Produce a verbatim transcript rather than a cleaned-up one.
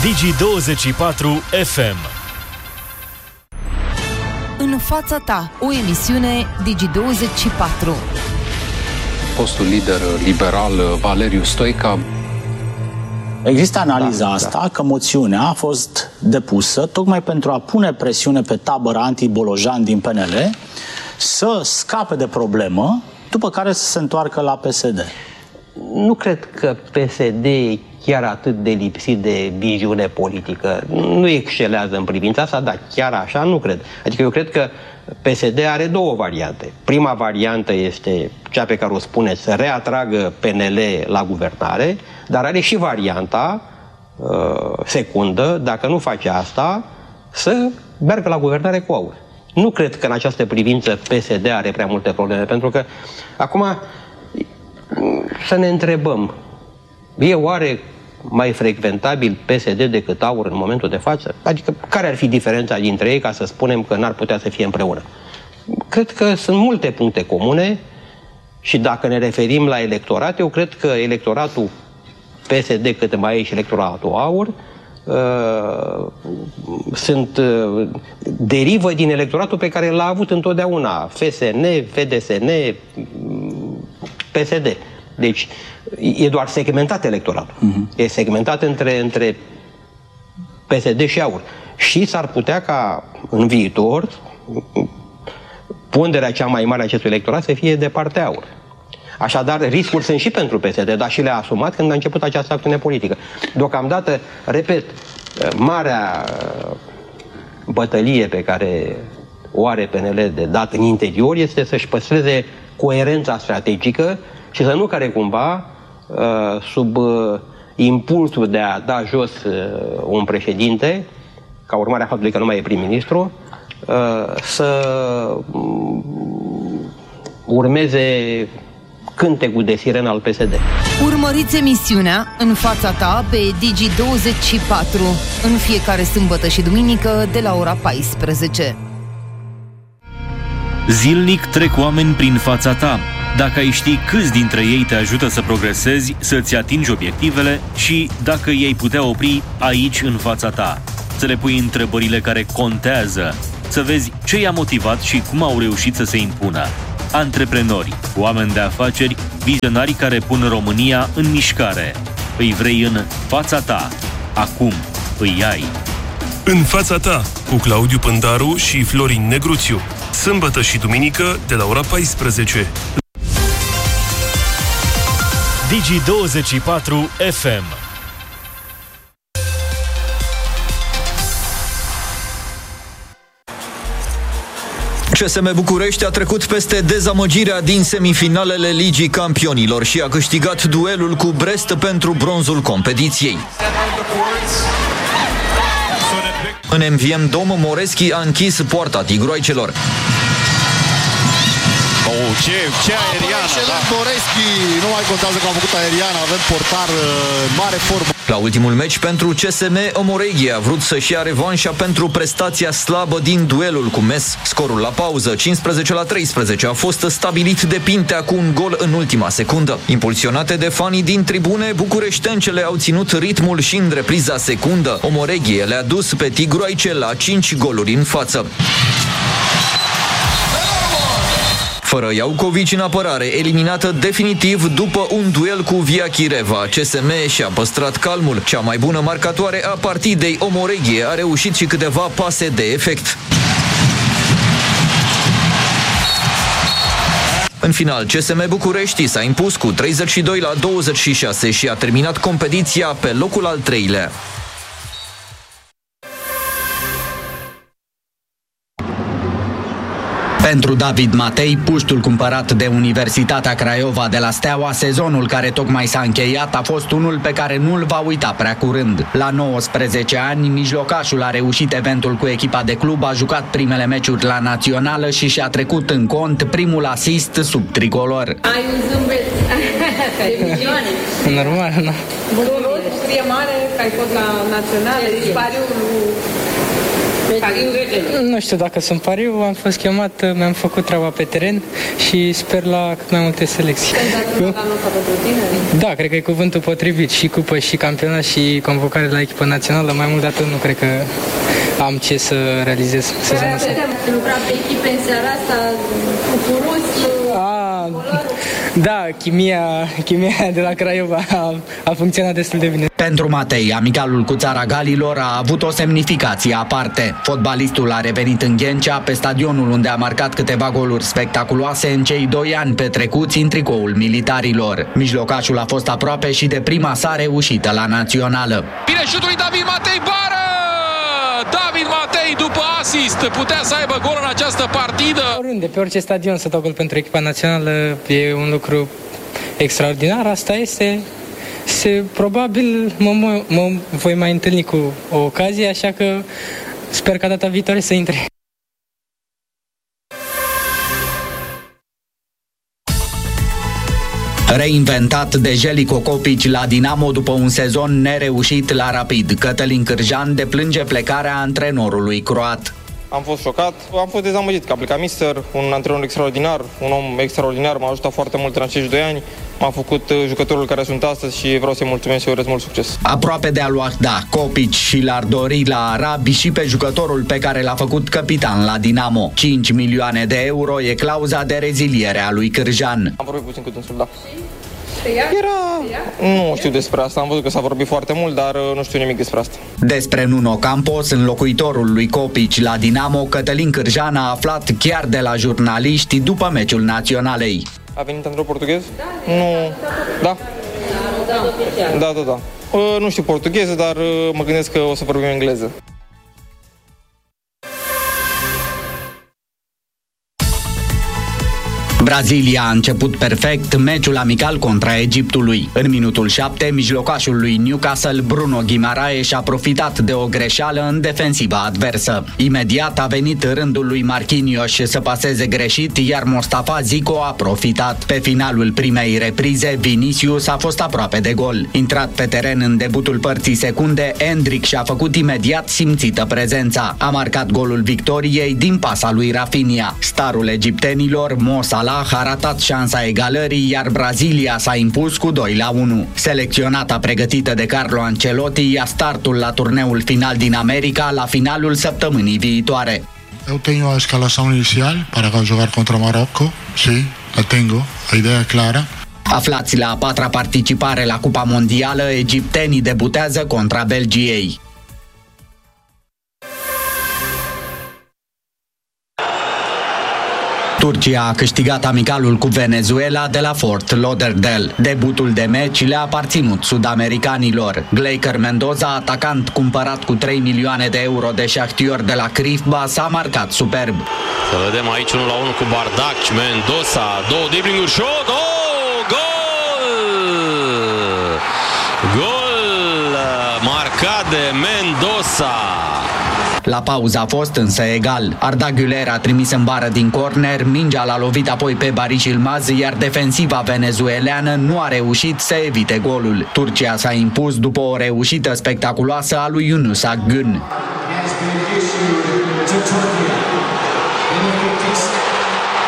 Digi douăzeci și patru F M. În fața ta, o emisiune Digi douăzeci și patru. Fostul lider liberal Valeriu Stoica. Există analiza da, asta da. că moțiunea a fost depusă tocmai pentru a pune presiune pe tabăra anti-Bolojan din P N L să scape de problemă, după care să se întoarcă la P S D. Nu cred că P S D e chiar atât de lipsit de viziune politică. Nu excelează în privința asta, dar chiar așa nu cred. Adică eu cred că P S D are două variante. Prima variantă este cea pe care o spuneți, să reatragă P N L la guvernare, dar are și varianta uh, secundă, dacă nu face asta, să meargă la guvernare cu AUR. Nu cred că în această privință P S D are prea multe probleme, pentru că acum să ne întrebăm, e oare mai frecventabil P S D decât AUR în momentul de față? Adică care ar fi diferența dintre ei ca să spunem că n-ar putea să fie împreună? Cred că sunt multe puncte comune și dacă ne referim la electorat, eu cred că electoratul P S D cât mai e și electoratul AUR uh, sunt uh, derivă din electoratul pe care l-a avut întotdeauna F S N, V D S N, P S D. Deci e doar segmentat electoratul. Uh-huh. E segmentat între, între P S D și AUR. Și s-ar putea ca în viitor ponderea cea mai mare a acestui electorat să fie de partea AUR. Așadar, riscuri sunt și pentru P S D, dar și le-a asumat când a început această acțiune politică. Deocamdată, repet, marea bătălie pe care o are P N L de dat în interior este să-și păstreze coerența strategică și să nu care cumva, sub impulsul de a da jos un președinte, ca urmare a faptului că nu mai e prim-ministru, să urmeze cântecul de sirenă al P S D. Urmăriți emisiunea În fața ta pe Digi douăzeci și patru în fiecare sâmbătă și duminică de la ora paisprezece. Zilnic trec oameni prin fața ta. Dacă ai ști câți dintre ei te ajută să progresezi, să-ți atingi obiectivele și dacă i-ai putea opri aici în fața ta, să le pui întrebările care contează, să vezi ce i-a motivat și cum au reușit să se impună. Antreprenori, oameni de afaceri, vizionari care pun România în mișcare. Îi vrei în fața ta. Acum îi ai. În fața ta, cu Claudiu Pândaru și Florin Negruțiu. Sâmbătă și duminică de la ora paisprezece. Digi douăzeci și patru F M. C S M București a trecut peste dezamăgirea din semifinalele Ligii Campionilor și a câștigat duelul cu Brest pentru bronzul competiției. În M V M Dom, Moreschi a închis poarta tigroaicelor. Oh, ce, ce aeriană, da. Moreschi, nu mai contează că a făcut aeriană, avem portar în mare formă. La ultimul meci pentru C S M, Omoreghi a vrut să-și ia revanșa pentru prestația slabă din duelul cu M E S. Scorul la pauză, cincisprezece la treisprezece, a fost stabilit de Pintea cu un gol în ultima secundă. Impulsionate de fanii din tribune, bucureștencele au ținut ritmul și în repriza secundă. Omoreghi le-a dus pe tigroaice la cinci goluri în față. Fără Iaucovici în apărare, eliminată definitiv după un duel cu Via Chireva, C S M și-a păstrat calmul. Cea mai bună marcatoare a partidei, Omoreghi, a reușit și câteva pase de efect. În final, C S M București s-a impus cu treizeci și doi la douăzeci și șase și a terminat competiția pe locul al treilea. Pentru David Matei, puștul cumpărat de Universitatea Craiova de la Steaua, sezonul care tocmai s-a încheiat a fost unul pe care nu-l va uita prea curând. La nouăsprezece ani, mijlocașul a reușit eventul cu echipa de club, a jucat primele meciuri la națională și și-a trecut în cont primul asist sub tricolor. Ai un zâmbet de milioane. Normal, nu? Bunul scrie mare că ai fost la națională, deci pariul Nu știu dacă sunt pariu, am fost chemat, mi-am făcut treaba pe teren și sper la cât mai multe selecții. Da, cred că e cuvântul potrivit, și cupă, și campionat, și convocare la echipă națională, mai mult de atât nu cred că am ce să realizez sezonul ăsta. Lucra pe echipe în seara asta, cu Rusi. Ah, da, chimia, chimia de la Craiova a, a funcționat destul de bine. Pentru Matei, amicalul cu țara Galilor a avut o semnificație aparte. Fotbalistul a revenit în Ghencea, pe stadionul unde a marcat câteva goluri spectaculoase în cei doi ani petrecuți în tricoul militarilor. Mijlocașul a fost aproape și de prima sa reușită la națională. Bine șutul lui David Matei, bară! David Matei, după asist, putea să aibă gol în această partidă. Oriunde, pe orice stadion să dau gol pentru echipa națională e un lucru extraordinar. Asta este, se, probabil mă, mă, mă voi mai întâlni cu o ocazie, așa că sper ca data viitoare să intre. Reinventat de Željko Kopić la Dinamo după un sezon nereușit la Rapid, Cătălin Cârjan deplânge plecarea antrenorului croat. Am fost șocat, am fost dezamăgit că a plecat mister, un antrenor extraordinar, un om extraordinar, m-a ajutat foarte mult în acești doi ani, m-a făcut jucătorul care sunt astăzi și vreau să-i mulțumesc și urez mult succes. Aproape de a lua, da, Kopić și l-ar dori la arabi și pe jucătorul pe care l-a făcut capitan la Dinamo. cinci milioane de euro e clauza de reziliere a lui Cârjan. Am vorbit puțin cu dânsul, da. Era... Nu știu despre asta, am văzut că s-a vorbit foarte mult, dar nu știu nimic despre asta. Despre Nuno Campos, înlocuitorul lui Kopić la Dinamo, Cătălin Cârjan a aflat chiar de la jurnaliști după meciul naționalei. A venit antrenor portughez? Da. Nu. Da? Da, da, da. Nu știu portugheză, dar mă gândesc că o să vorbim engleză. Brazilia a început perfect meciul amical contra Egiptului. În minutul șapte, mijlocașul lui Newcastle, Bruno Guimaraes, a profitat de o greșeală în defensiva adversă. Imediat a venit rândul lui Marquinhos să paseze greșit, iar Mostafa Zico a profitat. Pe finalul primei reprize, Vinicius a fost aproape de gol. Intrat pe teren în debutul părții secunde, Endrick și-a făcut imediat simțită prezența. A marcat golul victoriei din pasa lui Rafinha. Starul egiptenilor, Mo Salah, a ratat șansa egalării, iar Brazilia s-a impus cu doi la unu. Selecționata pregătită de Carlo Ancelotti ia startul la turneul final din America la finalul săptămânii viitoare. Eu tenho a escalação inicial para jogar contra Marocco. Sí, la tengo. A ideea clară. Aflați la a patra participare la Cupa Mondială, egiptenii debutează contra Belgiei. Turcia a câștigat amicalul cu Venezuela de la Fort Lauderdale. Debutul de meci le-a aparținut sud-americanilor. Gleiker Mendoza, atacant cumpărat cu trei milioane de euro de Shakhtar de la Krifbas, a marcat superb. Să vedem aici unu la unu cu Bardac, Mendoza, două driblinguri, shot, oh, gol! Gol marcat de Mendoza. La pauză a fost însă egal. Arda Güler a trimis în bară din corner, mingea l-a lovit apoi pe Barış Yılmaz, iar defensiva venezueleană nu a reușit să evite golul. Turcia s-a impus după o reușită spectaculoasă a lui Yunus Akgün.